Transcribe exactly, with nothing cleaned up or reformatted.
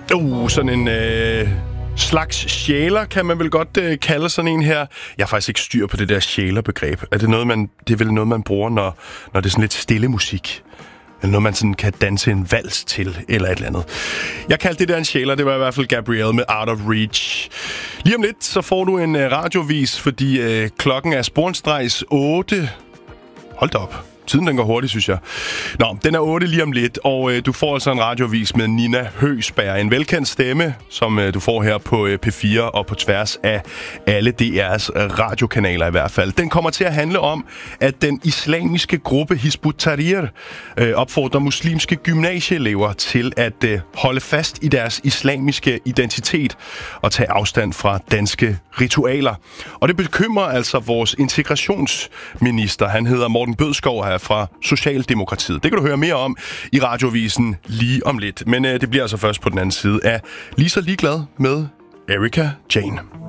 Uh, sådan en øh, slags sjæler, kan man vel godt øh, kalde sådan en her. Jeg har faktisk ikke styr på det der sjælerbegreb. Er det noget, man, det er vel noget, man bruger, når, når det er sådan lidt stille musik? Eller noget, man sådan kan danse en vals til, eller et eller andet. Jeg kaldte det der en sjæler, det var i hvert fald Gabrielle med Out of Reach. Lige om lidt, så får du en øh, radiovis, fordi øh, klokken er sporenstrejs otte. Hold da op. Tiden den går hurtigt, synes jeg. Nå, den er otte lige om lidt, og øh, du får altså en radiovis med Nina Høgsberg. En velkendt stemme, som øh, du får her på øh, P fire og på tværs af alle D R's øh, radiokanaler i hvert fald. Den kommer til at handle om, at den islamiske gruppe Hizb ut-Tahrir øh, opfordrer muslimske gymnasieelever til at øh, holde fast i deres islamiske identitet og tage afstand fra danske ritualer. Og det bekymrer altså vores integrationsminister. Han hedder Morten Bødskov her fra Socialdemokratiet. Det kan du høre mere om i radiovisen lige om lidt. Men øh, det bliver altså først på den anden side af Lige så ligeglad med Erika Jane.